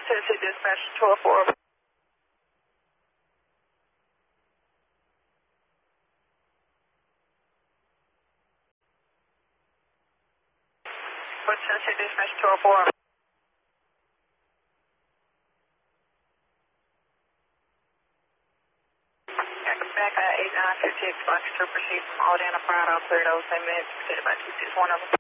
Tennessee Dispatch 12-4. Tennessee Dispatch 12-4. Back at 8958 Fox to proceed from Aldana Prado, cleared 07 minutes, proceeded by 261 of them.